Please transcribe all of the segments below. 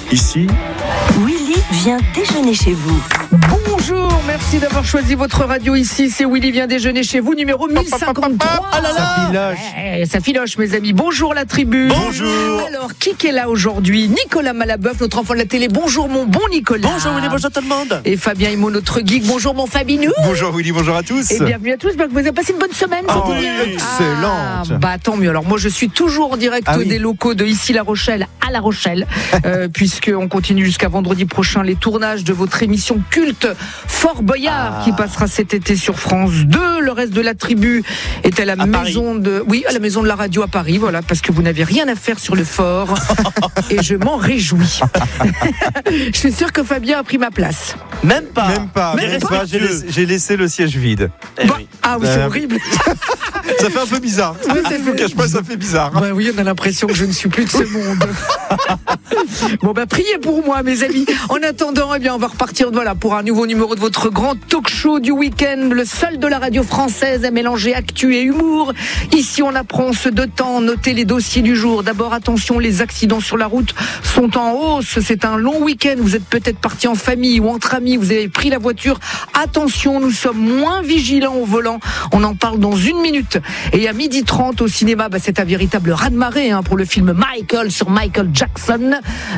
Ici, Willy vient déjeuner chez vous. Bonjour, merci d'avoir choisi votre radio ici. C'est Willy vient déjeuner chez vous, numéro 1053. Ah là là, ça filoche. Ouais, ça filoche, mes amis. Bonjour la tribu. Bonjour. Alors, qui est là aujourd'hui? Nicolas Malabeuf, notre enfant de la télé. Bonjour mon bon Nicolas. Bonjour Willy, bonjour tout le monde. Et Fabien Himo, notre geek. Bonjour mon Fabinou. Bonjour Willy, bonjour à tous. Et bienvenue à tous. J'espère que vous avez passé une bonne semaine. Ah c'était oui, bien. excellente. Bah tant mieux. Alors moi je suis toujours en direct des locaux de ici La Rochelle à La Rochelle, puisqu'on continue jusqu'à vendredi prochain les tournages de votre émission culte Fort Boyard qui passera cet été sur France 2. Le reste de la tribu est à la maison à la maison de la radio à Paris, voilà, parce que vous n'avez rien à faire sur le fort et je m'en réjouis. Je suis sûr que Fabien a pris ma place. Même pas. J'ai laissé le siège vide. Ah oui, c'est horrible. Ça fait un peu bizarre. Je ne vous cache pas, ça fait bizarre. Bah oui, on a l'impression que je ne suis plus de ce monde. Bon bah priez pour moi, mes amis. En attendant, on va repartir pour un nouveau numéro de votre grand talk show du week-end, le seul de la radio française à mélanger actu et humour. Ici, on apprend, on se détend, notez les dossiers du jour. D'abord, attention, les accidents sur la route sont en hausse. C'est un long week-end. Vous êtes peut-être parti en famille ou entre amis. Vous avez pris la voiture. Attention, nous sommes moins vigilants au volant. On en parle dans une minute. Et à 12h30 au cinéma, c'est un véritable raz-de-marée pour le film Michael sur Michael Jackson.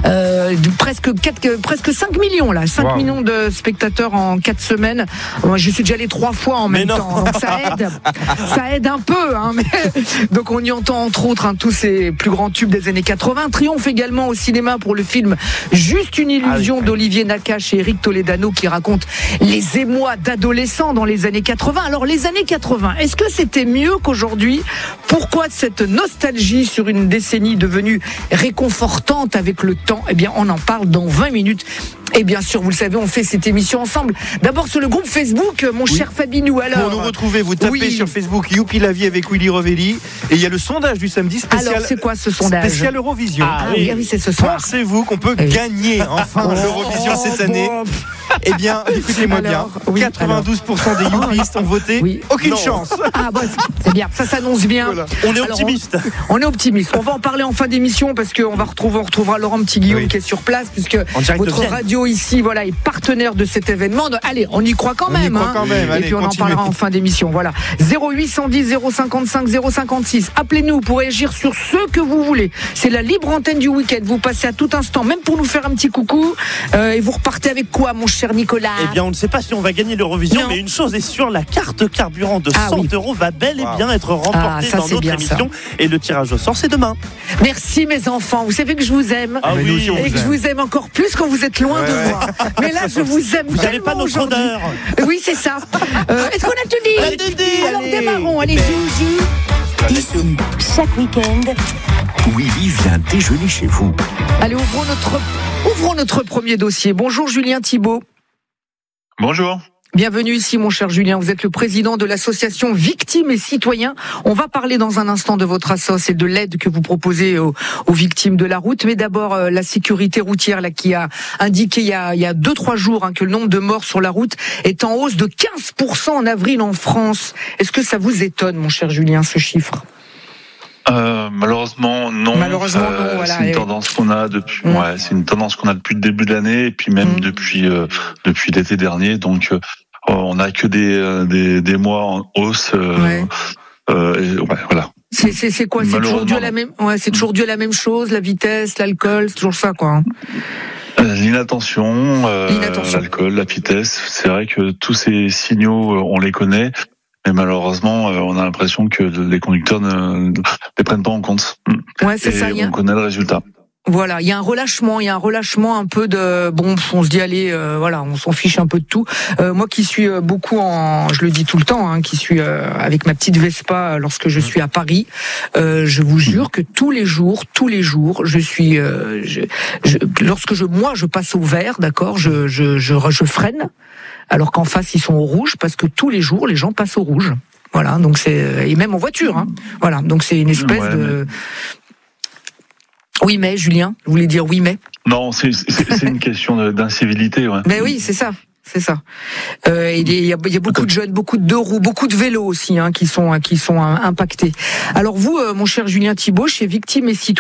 Presque 5 millions là, 5 millions de spectateurs en 4 semaines. Moi, je suis déjà allé 3 fois en même temps, donc ça aide un peu. Donc on y entend entre autres tous ces plus grands tubes des années 80. Triomphe également au cinéma pour le film Juste une illusion d'Olivier Nakache et Eric Toledano qui raconte les émois d'adolescents dans les années 80. Alors les années 80, est-ce que c'était mieux qu'aujourd'hui? Pourquoi cette nostalgie sur une décennie devenue réconfortante avec le temps? On en parle dans 20 minutes. Et bien sûr, vous le savez, on fait cette émission ensemble. D'abord sur le groupe Facebook, mon cher Fabinou. Alors, pour nous retrouver, vous tapez sur Facebook Youpi la vie avec Willy Revelli. Et il y a le sondage du samedi spécial. Alors, c'est quoi ce sondage? Spécial Eurovision. Oui, c'est ce soir. Pensez-vous qu'on peut gagner enfin l'Eurovision cette année? Eh bien, écoutez-moi bien. 92% des youpistes ont voté. Aucune chance. C'est bien. Ça s'annonce bien. Voilà. On est optimiste. On est optimiste. On va en parler en fin d'émission parce qu'on retrouvera Laurent Petit-Guillaume qui est sur place puisque votre radio ici, est partenaire de cet événement. Allez, on y croit quand même. Et puis on en parlera en fin d'émission. Voilà. 0810 055 056. Appelez-nous pour réagir sur ce que vous voulez. C'est la libre antenne du week-end. Vous passez à tout instant, même pour nous faire un petit coucou. Et vous repartez avec quoi, mon cher Nicolas? Eh bien, on ne sait pas si on va gagner l'Eurovision, mais une chose est sûre, la carte carburant de 100 € va bel et bien être remportée dans notre émission. Et le tirage au sort, c'est demain. Merci mes enfants. Vous savez que je vous aime. Et que je vous aime encore plus quand vous êtes loin de moi. Mais là, je vous aime. Vous n'avez pas notre odeur. Oui, c'est ça. Est-ce qu'on a tout dit? Alors démarrons. Allez, Ici, chaque week-end, Willy vient déjeuner chez vous. Allez, ouvrons notre premier dossier. Bonjour Julien Thibault. Bonjour. Bienvenue ici, mon cher Julien. Vous êtes le président de l'association Victimes et Citoyens. On va parler dans un instant de votre assoce et de l'aide que vous proposez aux victimes de la route. Mais d'abord, la sécurité routière qui a indiqué il y a 2-3 jours que le nombre de morts sur la route est en hausse de 15% en avril en France. Est-ce que ça vous étonne, mon cher Julien, ce chiffre? Malheureusement non. Voilà. C'est une tendance qu'on a depuis. C'est une tendance qu'on a depuis le début de l'année et puis même depuis l'été dernier. Donc on n'a que des mois en hausse. Voilà. C'est quoi? C'est toujours dû à la même. C'est toujours dû à la même chose. La vitesse, l'alcool, c'est toujours ça, quoi. L'inattention, l'alcool, la vitesse. C'est vrai que tous ces signaux, on les connaît. Mais malheureusement, on a l'impression que les conducteurs ne les prennent pas en compte. C'est ça. On connaît le résultat. Voilà, il y a un relâchement un peu de on se dit allez, on s'en fiche un peu de tout. Moi qui suis beaucoup je le dis tout le temps, qui suis avec ma petite Vespa lorsque je suis à Paris, je vous jure que tous les jours, je suis, lorsque je passe au vert, d'accord, je freine. Alors qu'en face, ils sont au rouge, parce que tous les jours, les gens passent au rouge. Voilà, donc et même en voiture, Voilà, donc c'est une espèce de... Oui, mais, Julien, vous voulez dire oui, mais? Non, c'est une question d'incivilité, Mais oui, c'est ça. C'est ça. Il y a beaucoup de jeunes, beaucoup de deux roues, beaucoup de vélos aussi qui sont impactés. Alors vous, mon cher Julien Thibault, chez Victimes et Citoyens,